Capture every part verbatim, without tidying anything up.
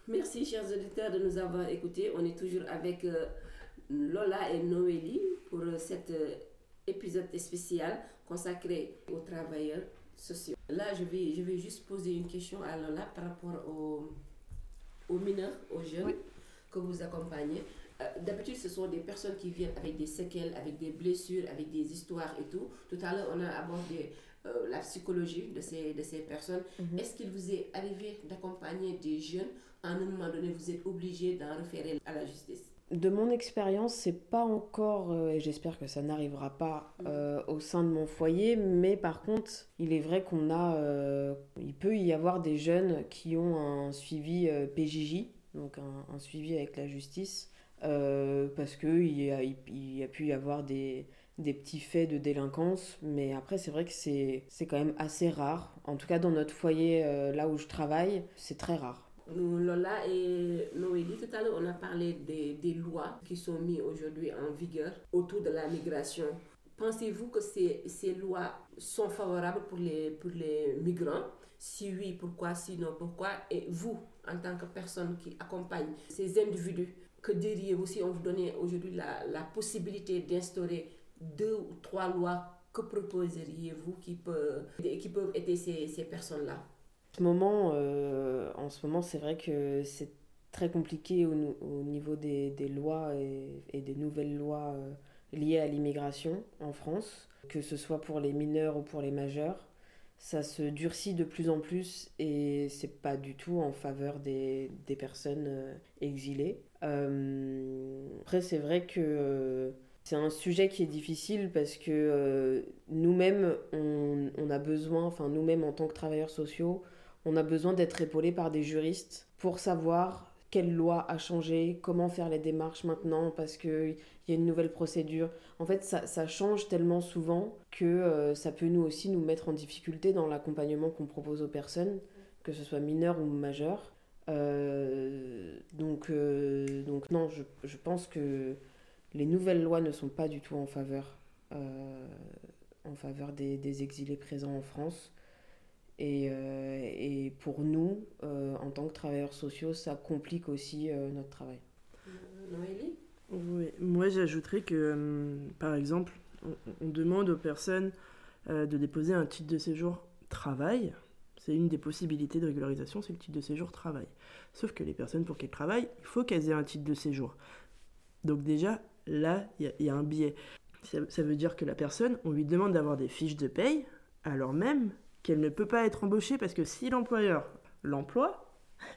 Merci, chers auditeurs, de nous avoir écoutés. On est toujours avec euh, Lola et Noélie pour euh, cet euh, épisode spécial consacré aux travailleurs sociaux. Là, je vais, je vais juste poser une question à Lola par rapport aux, aux mineurs, aux jeunes oui. que vous accompagnez. Euh, d'habitude, ce sont des personnes qui viennent avec des séquelles, avec des blessures, avec des histoires et tout. Tout à l'heure, on a abordé euh, la psychologie de ces, de ces personnes. Mm-hmm. Est-ce qu'il vous est arrivé d'accompagner des jeunes, à un moment donné, vous êtes obligé d'en référer à la justice? De mon expérience, c'est pas encore, euh, et j'espère que ça n'arrivera pas euh, au sein de mon foyer, mais par contre, il est vrai qu'on a, euh, il peut y avoir des jeunes qui ont un suivi euh, P J J, donc un, un suivi avec la justice, euh, parce qu'il y a, il, il y a pu y avoir des, des petits faits de délinquance, mais après c'est vrai que c'est, c'est quand même assez rare. En tout cas dans notre foyer, euh, là où je travaille, c'est très rare. Nous, Lola et Noélie, tout à l'heure, on a parlé des, des lois qui sont mises aujourd'hui en vigueur autour de la migration. Pensez-vous que ces, ces lois sont favorables pour les, pour les migrants? Si oui, pourquoi? Sinon, pourquoi? Et vous, en tant que personne qui accompagne ces individus, que diriez-vous si on vous donnait aujourd'hui la, la possibilité d'instaurer deux ou trois lois? Que proposeriez-vous qui peuvent, qui peuvent aider ces, ces personnes-là? En ce moment, euh, en ce moment, c'est vrai que c'est très compliqué au, au niveau des, des lois et, et des nouvelles lois euh, liées à l'immigration en France, que ce soit pour les mineurs ou pour les majeurs. Ça se durcit de plus en plus et c'est pas du tout en faveur des, des personnes euh, exilées. Euh, après, c'est vrai que euh, c'est un sujet qui est difficile parce que euh, nous-mêmes, on, on a besoin, enfin nous-mêmes en tant que travailleurs sociaux, on a besoin d'être épaulés par des juristes pour savoir quelle loi a changé, comment faire les démarches maintenant parce qu'il y a une nouvelle procédure. En fait, ça, ça change tellement souvent que euh, ça peut nous aussi nous mettre en difficulté dans l'accompagnement qu'on propose aux personnes, que ce soit mineurs ou majeurs. Euh, donc, euh, donc non, je, je pense que les nouvelles lois ne sont pas du tout en faveur, euh, en faveur des, des exilés présents en France. Et, euh, et pour nous, euh, en tant que travailleurs sociaux, ça complique aussi euh, notre travail. Euh, Noélie ? Oui, moi j'ajouterais que, euh, par exemple, on, on demande aux personnes euh, de déposer un titre de séjour travail. C'est une des possibilités de régularisation, c'est le titre de séjour travail. Sauf que les personnes pour qu'elles travaillent, il faut qu'elles aient un titre de séjour. Donc déjà, là, il y, y a un biais. Ça, ça veut dire que la personne, on lui demande d'avoir des fiches de paye, alors même qu'elle ne peut pas être embauchée parce que si l'employeur l'emploie,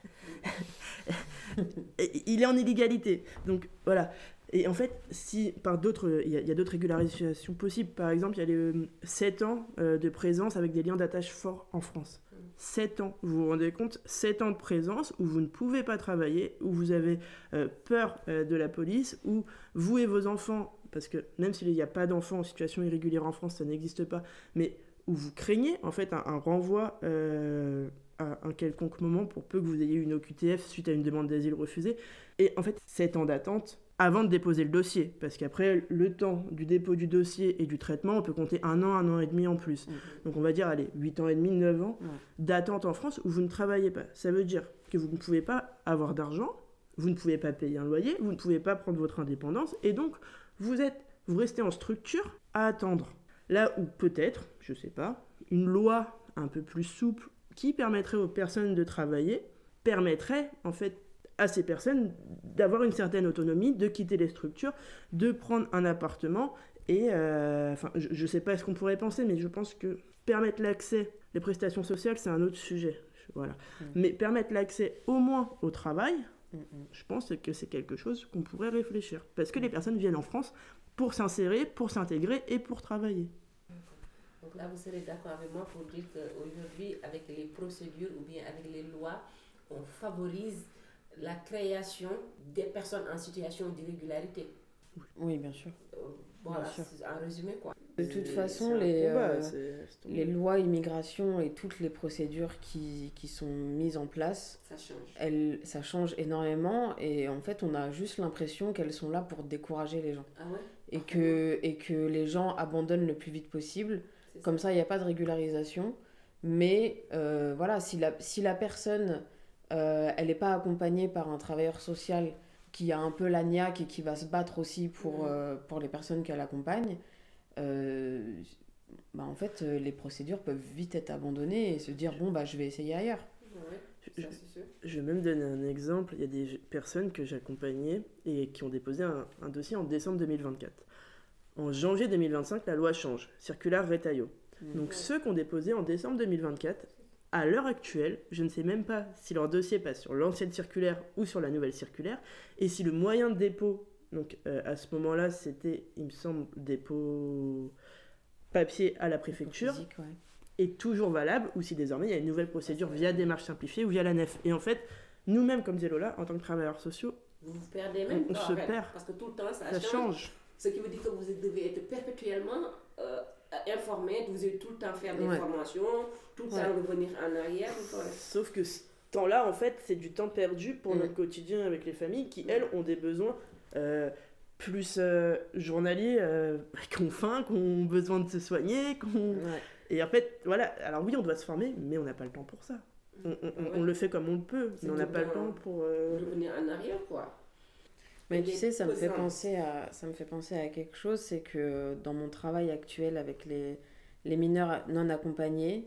il est en illégalité. Donc voilà. Et en fait, si par d'autres, il y, y a d'autres régularisations possibles. Par exemple, il y a les euh, sept ans euh, de présence avec des liens d'attache forts en France. sept ans, vous vous rendez compte, sept ans de présence où vous ne pouvez pas travailler, où vous avez euh, peur euh, de la police, où vous et vos enfants, parce que même s'il n'y a pas d'enfants en situation irrégulière en France, ça n'existe pas, mais où vous craignez en fait un, un renvoi euh, à un quelconque moment pour peu que vous ayez une O Q T F suite à une demande d'asile refusée. Et en fait, sept ans d'attente avant de déposer le dossier, parce qu'après, le temps du dépôt du dossier et du traitement, on peut compter un an, un an et demi en plus. Mmh. Donc on va dire, allez, huit ans et demi, neuf ans mmh. d'attente en France où vous ne travaillez pas. Ça veut dire que vous ne pouvez pas avoir d'argent, vous ne pouvez pas payer un loyer, vous ne pouvez pas prendre votre indépendance, et donc vous, êtes, vous restez en structure à attendre. Là où peut-être, je ne sais pas, une loi un peu plus souple qui permettrait aux personnes de travailler, permettrait en fait à ces personnes d'avoir une certaine autonomie, de quitter les structures, de prendre un appartement. Et euh, enfin, je ne sais pas ce qu'on pourrait penser, mais je pense que permettre l'accès, les prestations sociales, c'est un autre sujet. Voilà. Mmh. Mais permettre l'accès au moins au travail, mmh. je pense que c'est quelque chose qu'on pourrait réfléchir. Parce que les personnes viennent en France pour s'insérer, pour s'intégrer et pour travailler. Donc là, vous serez d'accord avec moi pour dire qu'aujourd'hui, avec les procédures ou bien avec les lois, on favorise la création des personnes en situation d'irrégularité. Oui, bien sûr. Euh, voilà, bien sûr. En résumé, quoi. De toute c'est, façon, c'est les, combat, euh, c'est, c'est les lois immigration et toutes les procédures qui, qui sont mises en place, ça change. Elles, ça change énormément et en fait, on a juste l'impression qu'elles sont là pour décourager les gens. Ah ouais ? Et que, et que les gens abandonnent le plus vite possible. C'est Comme ça, il n'y a pas de régularisation. Mais euh, voilà, si la, si la personne euh, elle n'est pas accompagnée par un travailleur social qui a un peu la niaque et qui va se battre aussi pour, euh, pour les personnes qu'elle accompagne, euh, bah en fait, euh, les procédures peuvent vite être abandonnées et se dire bon, bah je vais essayer ailleurs. Ouais, Je, ça, c'est sûr. je vais même donner un exemple. Il y a des personnes que j'accompagnais et qui ont déposé un, un dossier en décembre deux mille vingt-quatre. En janvier deux mille vingt-cinq, la loi change. Circulaire Retailleau. Mmh. Donc Ouais. ceux qui ont déposé en décembre deux mille vingt-quatre, à l'heure actuelle, je ne sais même pas si leur dossier passe sur l'ancienne circulaire ou sur la nouvelle circulaire, et si le moyen de dépôt, donc euh, à ce moment-là, c'était, il me semble, dépôt papier à la préfecture, Physique, ouais. est toujours valable, ou si désormais il y a une nouvelle procédure via démarche simplifiée ou via la N E F. Et en fait, nous-mêmes, comme disait Lola, en tant que travailleurs sociaux, Vous vous perdez même. On pas, se en fait, perd. Parce que tout le temps, ça, ça change. change. Ce qui veut dire que vous devez être perpétuellement euh, informé, vous devez tout le temps faire des Ouais. formations, tout le Ouais. temps revenir en arrière. tout le temps- Sauf que ce temps-là, en fait, c'est du temps perdu pour Mm. notre quotidien avec les familles qui, elles, ont des besoins euh, plus euh, journaliers, euh, qui ont faim, qui ont besoin de se soigner. Qui ont... Ouais. Et en fait, voilà, alors oui, on doit se former, mais on n'a pas le temps pour ça. On, on- on- Ouais. on le fait comme on le peut, C'est mais on n'a tout pas le le temps temps. pour... euh, Revenir en arrière, quoi. Mais Et tu les sais, ça me fait pesants. penser à, ça me fait penser à quelque chose, c'est que dans mon travail actuel avec les, les mineurs non accompagnés,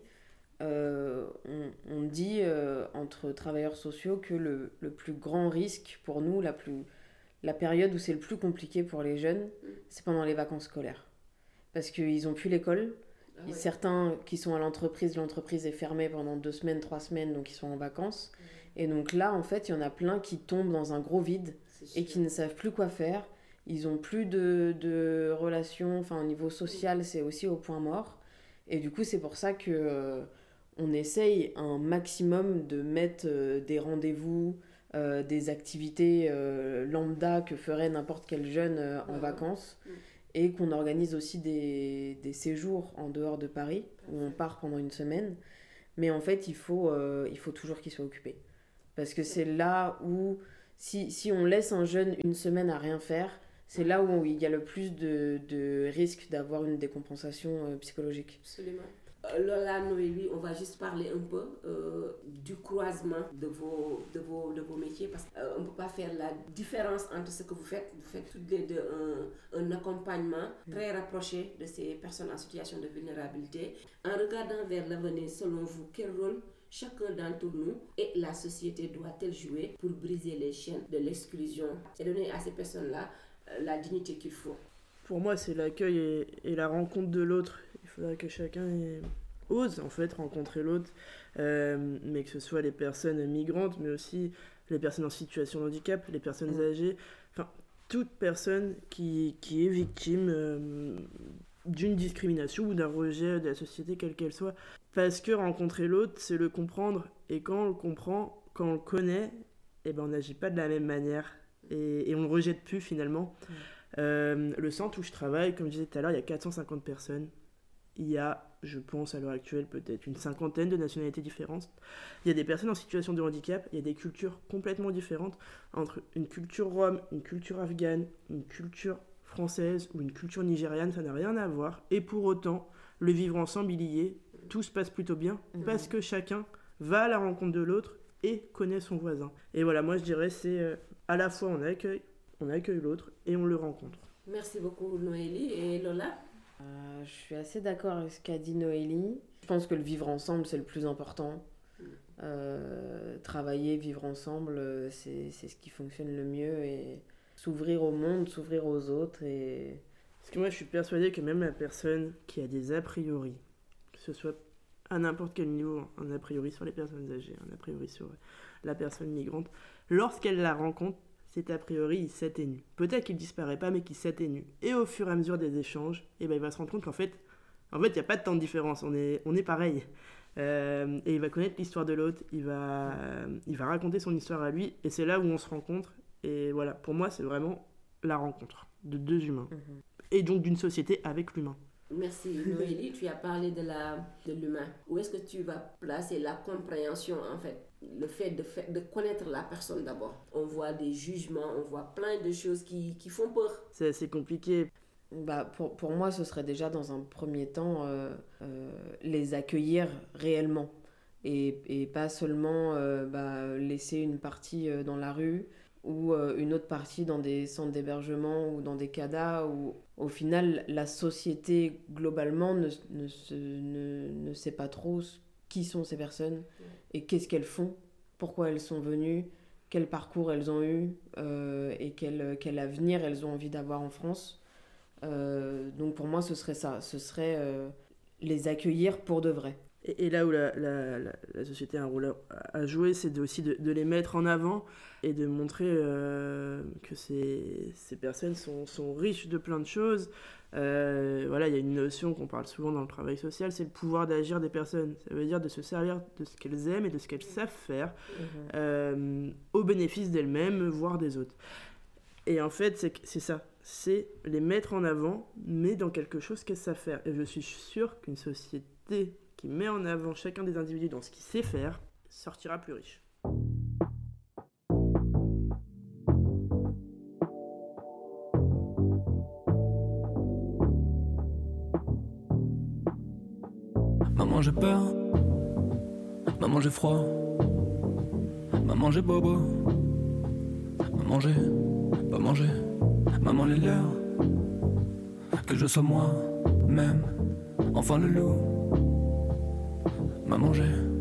euh, on, on dit euh, entre travailleurs sociaux que le, le plus grand risque pour nous, la, plus, la période où c'est le plus compliqué pour les jeunes, c'est pendant les vacances scolaires. Parce qu'ils n'ont plus l'école. Ah Et ouais. certains qui sont à l'entreprise, l'entreprise est fermée pendant deux semaines, trois semaines, donc ils sont en vacances. Et donc là, en fait, il y en a plein qui tombent dans un gros vide C'est et sûr. qui ne savent plus quoi faire. Ils ont plus de, de relations, enfin au niveau social, c'est aussi au point mort. Et du coup, c'est pour ça que euh, on essaye un maximum de mettre euh, des rendez-vous, euh, des activités euh, lambda que ferait n'importe quel jeune euh, en Ouais. vacances. Mm. Et qu'on organise aussi des, des séjours en dehors de Paris, où on part pendant une semaine. Mais en fait, il faut, euh, il faut toujours qu'il soit occupé. Parce que c'est là où, si, si on laisse un jeune une semaine à rien faire, c'est là où il y a le plus de, de risques d'avoir une décompensation euh, psychologique. Absolument. Euh, Lola, Noélie, on va juste parler un peu euh, du croisement de vos, de vos, de vos métiers parce qu'on ne peut pas faire la différence entre ce que vous faites. Vous faites toutes les deux un, un accompagnement très rapproché de ces personnes en situation de vulnérabilité. En regardant vers l'avenir, selon vous, quel rôle chacun d'entre nous et la société doit-elle jouer pour briser les chaînes de l'exclusion et donner à ces personnes-là euh, la dignité qu'il faut? Pour moi, c'est l'accueil et, et la rencontre de l'autre. Il faudrait que chacun ait- ose en fait rencontrer l'autre, euh, mais que ce soit les personnes migrantes, mais aussi les personnes en situation de handicap, les personnes Mmh. âgées, enfin toute personne qui, qui est victime euh, d'une discrimination ou d'un rejet de la société, quelle qu'elle soit. Parce que rencontrer l'autre, c'est le comprendre, et quand on le comprend, quand on le connaît, eh ben on n'agit pas de la même manière, et, et on le rejette plus finalement. Mmh. Euh, le centre où je travaille, comme je disais tout à l'heure, il y a quatre cent cinquante personnes. Il y a, je pense à l'heure actuelle, peut-être une cinquantaine de nationalités différentes. Il y a des personnes en situation de handicap, il y a des cultures complètement différentes entre une culture rome, une culture afghane, une culture française ou une culture nigériane, ça n'a rien à voir. Et pour autant, le vivre ensemble, il y est, tout se passe plutôt bien Mhm. parce que chacun va à la rencontre de l'autre et connaît son voisin. Et voilà, moi je dirais, c'est euh, à la fois on accueille, on accueille l'autre et on le rencontre. Merci beaucoup Noélie et Lola. Euh, je suis assez d'accord avec ce qu'a dit Noélie. Je pense que le vivre ensemble, c'est le plus important. Euh, travailler, vivre ensemble, euh, c'est, c'est ce qui fonctionne le mieux. Et s'ouvrir au monde, s'ouvrir aux autres. Et... Parce que moi je suis persuadé que même la personne qui a des a priori, que ce soit à n'importe quel niveau, un a priori sur les personnes âgées, un a priori sur la personne migrante, lorsqu'elle la rencontre, cet a priori il s'atténue. Peut-être qu'il disparaît pas, mais qu'il s'atténue. Et au fur et à mesure des échanges, eh ben, il va se rendre compte qu'en fait, en fait, il n'y a pas de tant de différence, on est, on est pareil. Euh, et il va connaître l'histoire de l'autre, il va, euh, il va raconter son histoire à lui, et c'est là où on se rencontre. Et voilà, pour moi, c'est vraiment la rencontre de deux humains. Mhm. Et donc d'une société avec l'humain. Merci Noélie, tu as parlé de, la, de l'humain. Où est-ce que tu vas placer la compréhension en fait? Le fait de, fait de connaître la personne d'abord. On voit des jugements, on voit plein de choses qui, qui font peur. C'est assez compliqué. Bah, pour, pour moi, ce serait déjà dans un premier temps euh, euh, les accueillir réellement. Et, et pas seulement euh, bah, les laisser une partie euh, dans la rue ou euh, une autre partie dans des centres d'hébergement ou dans des C A D A où au final la société globalement ne, ne, se, ne, ne sait pas trop qui sont ces personnes et qu'est-ce qu'elles font, pourquoi elles sont venues, quel parcours elles ont eu euh, et quel, quel avenir elles ont envie d'avoir en France. Euh, donc pour moi ce serait ça, ce serait euh, les accueillir pour de vrai. Et, et là où la, la, la, la société a un rôle à, à jouer, c'est de, aussi de, de les mettre en avant et de montrer euh, que ces, ces personnes sont, sont riches de plein de choses. Euh, voilà, il y a une notion qu'on parle souvent dans le travail social, c'est le pouvoir d'agir des personnes. Ça veut dire de se servir de ce qu'elles aiment et de ce qu'elles savent faire mmh. euh, au bénéfice d'elles-mêmes, voire des autres. Et en fait, c'est, c'est ça, c'est les mettre en avant, mais dans quelque chose qu'elles savent faire. Et je suis sûre qu'une société qui met en avant chacun des individus dans ce qu'il sait faire, sortira plus riche. Maman j'ai peur, maman j'ai froid, maman j'ai bobo, maman j'ai pas mangé, maman les leurs, que je sois moi-même, enfin le loup. Maman j'ai